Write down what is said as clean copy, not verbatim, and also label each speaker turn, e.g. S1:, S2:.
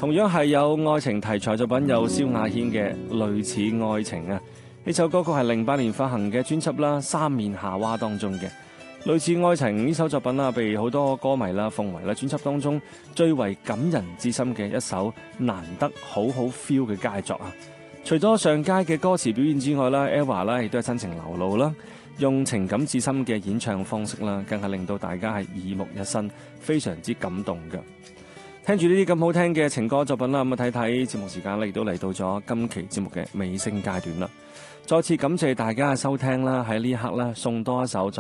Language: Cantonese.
S1: 同樣係有愛情題材作品，有蕭亞軒嘅《類似愛情》啊。呢首歌曲係08年發行嘅專輯啦《三面夏娃》當中嘅《類似愛情》呢首作品啦，被好多歌迷啦奉為啦專輯當中最為感人至深嘅一首難得好好 feel 嘅佳作啊！除咗上佳嘅歌詞表現之外啦 ，Eva 啦亦都係真情流露啦，用情感至深嘅演唱方式啦，更係令到大家係耳目一新，非常之感動嘅。聽住呢啲咁好聽嘅情歌作品啦，咁啊睇睇節目時間咧，亦都嚟到咗今期節目嘅尾聲階段啦。再次感謝大家嘅收聽啦，喺呢一刻啦，送多一首